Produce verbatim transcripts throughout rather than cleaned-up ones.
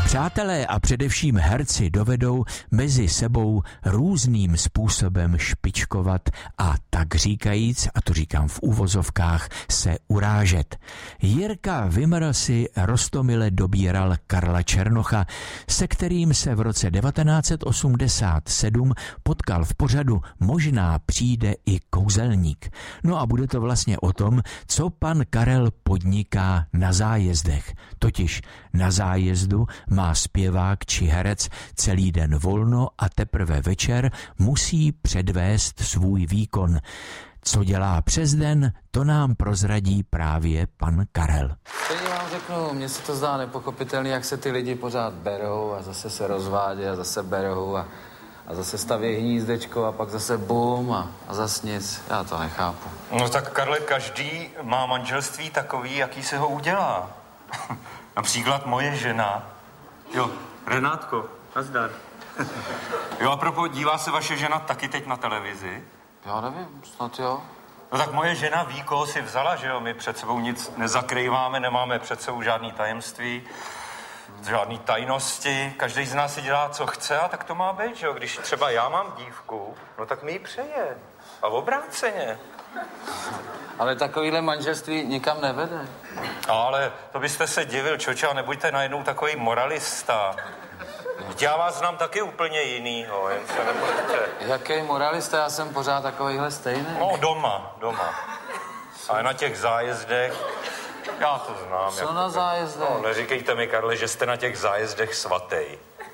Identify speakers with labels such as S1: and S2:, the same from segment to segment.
S1: Přátelé a především herci dovedou mezi sebou různým způsobem špičkovat a tak říkajíc, a to říkám v úvozovkách, se urážet. Jirka Wimmer si roztomile dobíral Karla Černocha, se kterým se v roce devatenáct set osmdesát sedm potkal v pořadu Možná přijde i kouzelník. No a bude to vlastně o tom, co pan Karel podniká na zájezdech. Totiž na zájezdu má zpěvák či herec celý den volno a teprve večer musí předvést svůj výkon. Co dělá přes den, to nám prozradí právě pan Karel.
S2: Stejně vám řeknu, mně se to zdá nepochopitelný, jak se ty lidi pořád berou a zase se rozvádí a zase berou a, a zase staví hnízdečko a pak zase bum a, a zase nic. Já to nechápu.
S3: No tak Karle, každý má manželství takový, jaký se ho udělá. Například moje žena. Jo, Renátko, nazdar. Jo, a propos, dívá se vaše žena taky teď na televizi?
S2: Já nevím, snad jo.
S3: No tak moje žena ví, koho si vzala, že jo? My před sebou nic nezakrýváme, nemáme před sebou žádný tajemství, žádný tajnosti. Každý z nás si dělá, co chce, a tak to má být, že jo? Když třeba já mám dívku, no tak mi ji přeje. A obráceně.
S2: Ale takovýhle manželství nikam nevede.
S3: Ale to byste se divil, čoče, a nebuďte najednou takový moralista. Já vás znám taky úplně jinýho, jen se nebojte.
S2: Jaký moralista, já jsem pořád takovýhle stejný.
S3: No doma, doma. Ale na těch zájezdech, já to znám.
S2: Co na zájezdech?
S3: No, neříkejte mi, Karle, že jste na těch zájezdech svatej.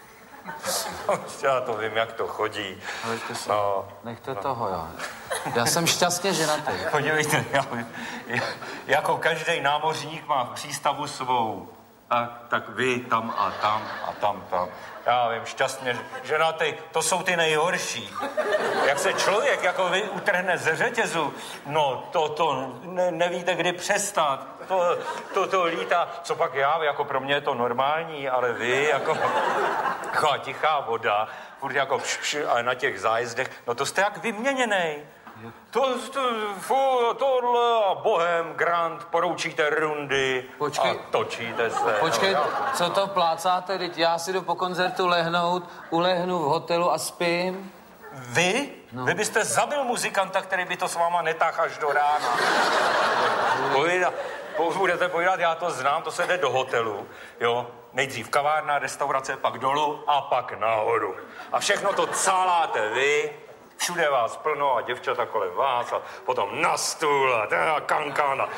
S3: Já to vím, jak to chodí.
S2: Nechte, se,
S3: no,
S2: nechte
S3: no.
S2: toho, jo. Já jsem šťastně ženatý.
S3: Podívejte, já, jako každý námořník má v přístavu svou. Tak, tak vy tam a tam a tam, tam. Já vím, šťastně ženatý, to jsou ty nejhorší. Jak se člověk, jako vy, utrhne ze řetězu, no to, to ne, nevíte, kdy přestat. To, to, to lítá, co pak já, jako pro mě je to normální, ale vy, jako, jako tichá voda, furt jako pš, pš, ale na těch zájezdech, no to jste jak vyměněnej. To, to, fu, tohle a bohem, grand, poroučíte rundy.
S2: Počkej.
S3: A točíte se.
S2: Počkej,
S3: no,
S2: co to plácáte, teď já si jdu po koncertu lehnout, ulehnu v hotelu a spím.
S3: Vy? No. Vy byste zabil muzikanta, který by to s váma netáhl až do rána. Povídat, budete povídat, já to znám, to se jde do hotelu, jo. Nejdřív kavárna, restaurace, pak dolů a pak nahoru. A všechno to cáláte vy. Všude vás plno a děvčata kolem vás a potom na stůl a teda kankana.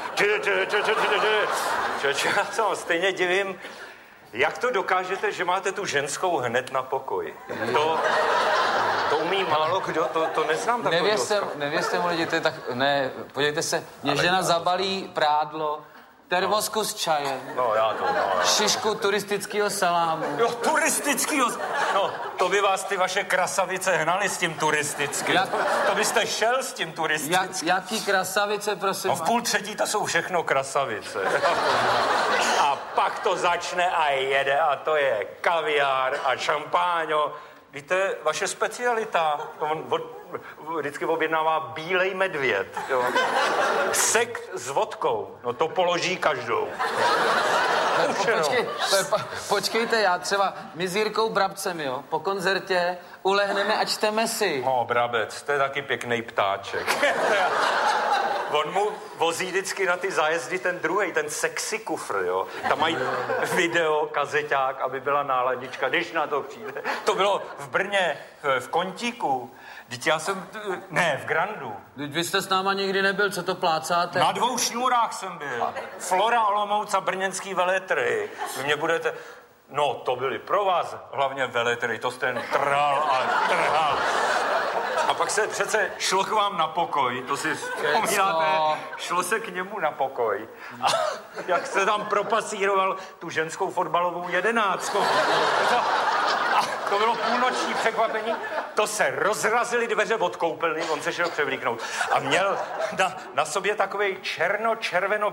S3: Já se vám stejně divím, jak to dokážete, že máte tu ženskou hned na pokoji. To, to umí málo kdo, to, to neznám takový.
S2: Nevěřte, nevěřte mu lidi, to je tak, ne, podívejte se, mě ale žena zabalí prádlo, termosku s čajem,
S3: no, já to, no,
S2: šišku turistického salámu.
S3: Jo, turistického, no, to by vás ty vaše krasavice hnaly s tím turistickým. Jak, to byste šel s tím turistickým.
S2: Jak, jaký krasavice, prosím?
S3: No v půl třetí to jsou všechno krasavice. A pak to začne a jede a to je kaviár a šampáňo. Víte, vaše specialita, on od, vždycky objednává bílej medvěd, jo. Sekt s vodkou, no to položí každou.
S2: Počkej, počkejte, já třeba, my s Jirkou Brabcem, jo, po koncertě ulehneme a čteme si.
S3: No, Brabec, to je taky pěkný ptáček. On mu vozí vždycky na ty zájezdy ten druhej, ten sexy kufr, jo. Tam mají video, kazeťák, aby byla náladička, když na to přijde. To bylo v Brně, v, v Kontíku. Vždyť já jsem, ne, v Grandu.
S2: Vždyť vy jste s náma nikdy nebyl, co to plácáte?
S3: Na dvou šňůrách jsem byl. Flora Olomouc a brněnský veletry. Vy mě budete... No, to byly pro vás hlavně veletry, to jste jen trhal a trhal. A pak se přece šlo k vám na pokoj, to si vzpomínáte, šlo se k němu na pokoj. A jak se tam propasíroval tu ženskou fotbalovou jedenáctku. A to bylo půlnoční překvapení, to se rozrazily dveře od koupelny, on se šel převlíknout. A měl na, na sobě takovej černo-červeno